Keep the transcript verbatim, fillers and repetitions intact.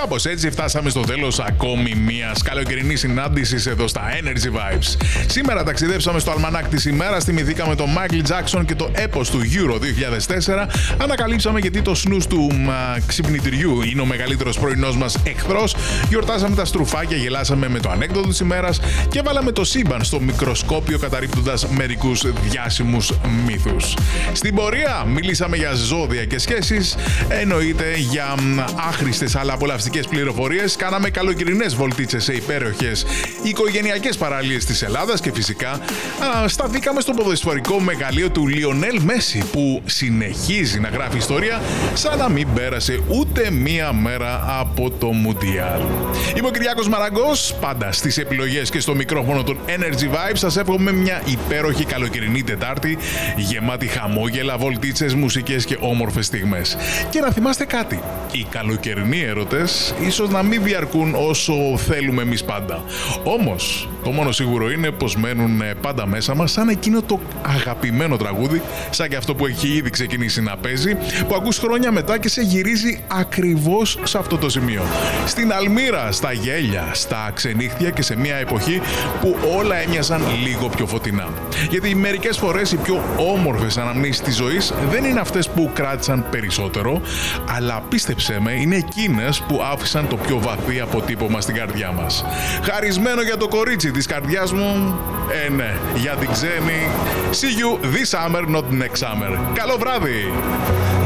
κάπως έτσι φτάσαμε στο τέλος ακόμη μιας καλοκαιρινής συνάντησης εδώ στα Energy Vibes. Σήμερα ταξιδέψαμε στο αλμανάκ της ημέρας, θυμηθήκαμε τον Michael Jackson και το έπος του Euro δύο χιλιάδες τέσσερα. Ανακαλύψαμε γιατί το snooze του μα, ξυπνητηριού είναι ο μεγαλύτερος πρωινός μας εχθρός. Γιορτάσαμε τα στρουφάκια, γελάσαμε με το ανέκδοτο της ημέρας και βάλαμε το σύμπαν στο μικροσκόπιο καταρρίπτοντας μερικούς διάσημους μύθους. Στην πορεία μιλήσαμε για ζώδια και σχέσεις, εννοείται για άχρηστες αλλά απολαυστικές πληροφορίες, κάναμε καλοκαιρινές βολτίτσες σε υπέροχες οικογενειακές παραλίες της Ελλάδας και φυσικά α, σταθήκαμε στο ποδοσφαιρικό μεγαλείο του Λιονέλ Μέση που συνεχίζει να γράφει ιστορία σαν να μην πέρασε ούτε μία μέρα από το Μουντιάλ. Είμαι ο Κυριάκος Μαραγκός, πάντα στις επιλογές και στο μικρόφωνο των Energy Vibes. Σας εύχομαι μια υπέροχη καλοκαιρινή Τετάρτη γεμάτη χαμόγελα, βολτίτσες, μουσικές και όμορφες στιγμές. Και να θυμάστε κάτι, οι καλοκαιρινοί έρωτες ίσως να μην διαρκούν όσο θέλουμε εμείς πάντα. Όμως, το μόνο σίγουρο είναι πως μένουν πάντα μέσα μας σαν εκείνο το αγαπημένο τραγούδι, σαν και αυτό που έχει ήδη ξεκινήσει να παίζει, που ακούς χρόνια μετά και σε γυρίζει ακριβώς σε αυτό το σημείο. Στην Αλμύρα, στα γέλια, στα ξενύχτια και σε μια εποχή που όλα έμοιαζαν λίγο πιο φωτεινά. Γιατί μερικές φορές οι πιο όμορφες αναμνήσεις της ζωής δεν είναι αυτές που κράτησαν περισσότερο, αλλά πίστεψέ με, είναι εκείνες που άφησαν το πιο βαθύ αποτύπωμα στην καρδιά μας. Χαρισμένο για το κορίτσι της καρδιάς μου, ε ναι, για την ξένη. See you this summer, not next summer. Καλό βράδυ!